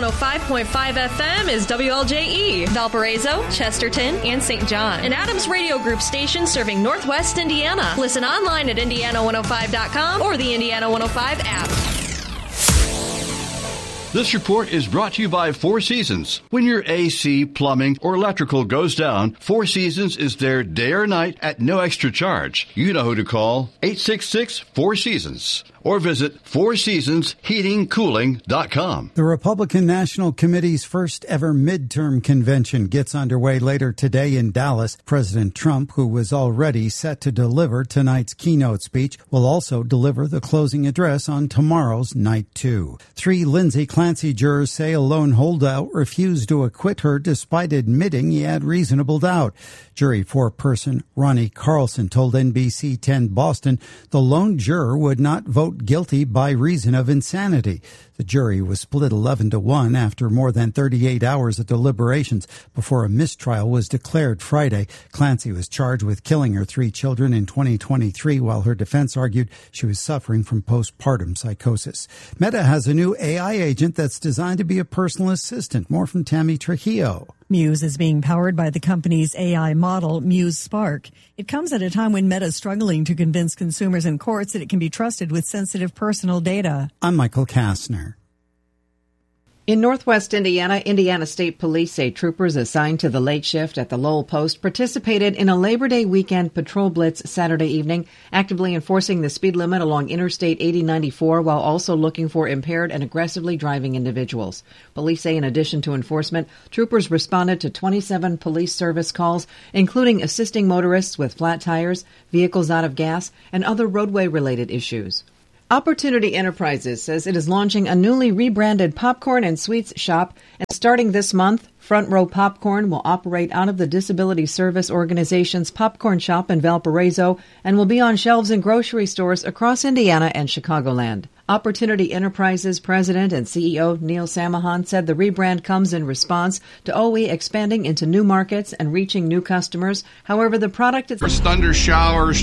105.5 FM is WLJE, Valparaiso, Chesterton, and St. John. An Adams Radio Group station serving Northwest Indiana. Listen online at Indiana105.com or the Indiana 105 app. This report is brought to you by Four Seasons. When your AC, plumbing, or electrical goes down, Four Seasons is there day or night at no extra charge. You know who to call. 866-4SEASONS. Or visit fourseasonsheatingcooling.com. The Republican National Committee's first ever midterm convention gets underway later today in Dallas. President Trump, who was already set to deliver tonight's keynote speech, will also deliver the closing address on tomorrow's night two. 3 Lindsay Clancy jurors say a lone holdout refused to acquit her despite admitting he had reasonable doubt. Jury foreperson Ronnie Carlson told NBC 10 Boston the lone juror would not vote guilty by reason of insanity. The jury was split 11-1 after more than 38 hours of deliberations before a mistrial was declared Friday. Clancy was charged with killing her 3 children in 2023, while her defense argued she was suffering from postpartum psychosis. Meta has a new AI agent that's designed to be a personal assistant. More from Tammy Trujillo. Muse is being powered by the company's AI model, Muse Spark. It comes at a time when Meta is struggling to convince consumers and courts that it can be trusted with sensitive personal data. I'm Michael Kastner. In Northwest Indiana, Indiana State Police say troopers assigned to the late shift at the Lowell Post participated in a Labor Day weekend patrol blitz Saturday evening, actively enforcing the speed limit along Interstate 8094 while also looking for impaired and aggressively driving individuals. Police say in addition to enforcement, troopers responded to 27 police service calls, including assisting motorists with flat tires, vehicles out of gas, and other roadway-related issues. Opportunity Enterprises says it is launching a newly rebranded popcorn and sweets shop, and starting this month, Front Row Popcorn will operate out of the Disability Service Organization's popcorn shop in Valparaiso and will be on shelves in grocery stores across Indiana and Chicagoland. Opportunity Enterprises President and CEO Neil Samahan said the rebrand comes in response to OE expanding into new markets and reaching new customers. However, the product is thunder showers,